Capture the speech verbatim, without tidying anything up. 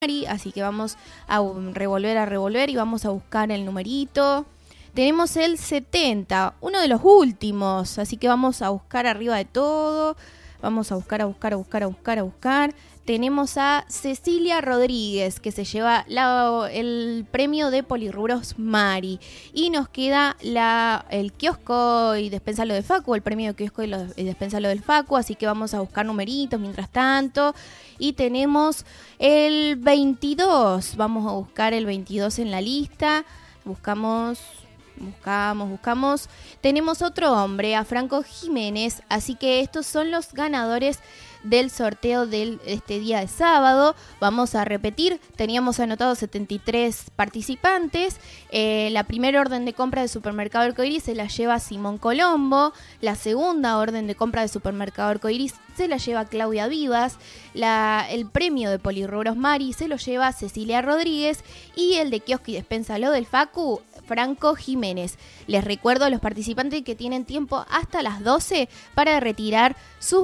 Así que vamos a revolver, a revolver y vamos a buscar el numerito. Tenemos el setenta, uno de los últimos, así que vamos a buscar arriba de todo. Vamos a buscar, a buscar, a buscar, a buscar, a buscar. Tenemos a Cecilia Rodríguez, que se lleva la, el premio de Polirrubros Mari. Y nos queda la, el kiosco y despénsalo del Facu, el premio de kiosco y, lo, y despénsalo del Facu. Así que vamos a buscar numeritos mientras tanto. Y tenemos el veintidós. Vamos a buscar el veintidós en la lista. Buscamos... Buscamos, buscamos. Tenemos otro hombre, a Franco Jiménez. Así que estos son los ganadores del sorteo de este día de sábado. Vamos a repetir. Teníamos anotados setenta y tres participantes. Eh, la primera orden de compra de Supermercado Arcoiris se la lleva Simón Colombo. La segunda orden de compra de Supermercado Arcoiris se la lleva Claudia Vivas. La, el premio de Polirrubros Mari se lo lleva Cecilia Rodríguez. Y el de Kiosco y Despénsalo del Facu, Franco Jiménez. Les recuerdo a los participantes que tienen tiempo hasta las doce para retirar sus